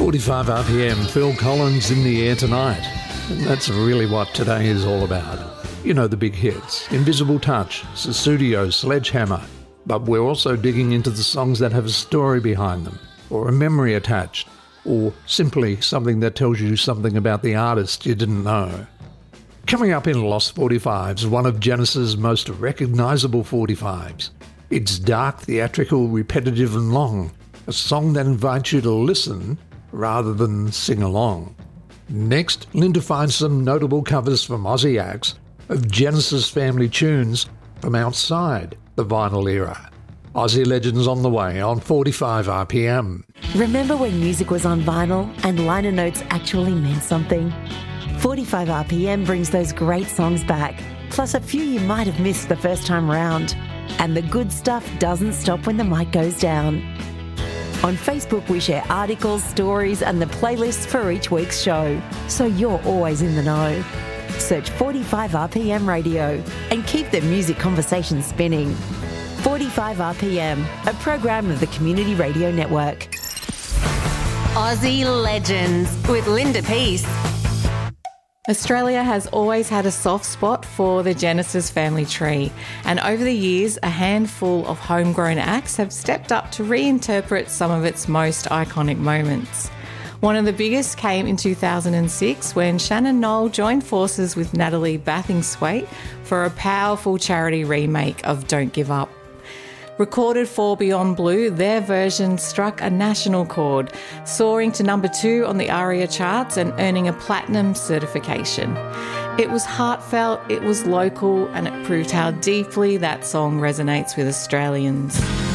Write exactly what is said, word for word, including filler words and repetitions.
forty-five R P M, Phil Collins in the air tonight. And that's really what today is all about. You know the big hits, Invisible Touch, Sussudio, Sledgehammer. But we're also digging into the songs that have a story behind them, or a memory attached, or simply something that tells you something about the artist you didn't know. Coming up in Lost forty-fives, one of Genesis' most recognisable forty-fives. It's dark, theatrical, repetitive and long, a song that invites you to listen rather than sing along. Next, Linda finds some notable covers from Aussie acts of Genesis family tunes from outside the vinyl era. Aussie Legends on the way on forty-five R P M. Remember when music was on vinyl and liner notes actually meant something? forty-five R P M brings those great songs back, plus a few you might have missed the first time round. And the good stuff doesn't stop when the mic goes down. On Facebook, we share articles, stories and the playlists for each week's show, so you're always in the know. Search forty-five R P M Radio and keep the music conversation spinning. forty-five R P M, a program of the Community Radio Network. Aussie Legends with Linda Peace. Australia has always had a soft spot for the Genesis family tree, and over the years a handful of homegrown acts have stepped up to reinterpret some of its most iconic moments. One of the biggest came in two thousand six when Shannon Noll joined forces with Natalie Bathingthwaite for a powerful charity remake of Don't Give Up. Recorded for Beyond Blue, their version struck a national chord, soaring to number two on the ARIA charts and earning a platinum certification. It was heartfelt, it was local, and it proved how deeply that song resonates with Australians.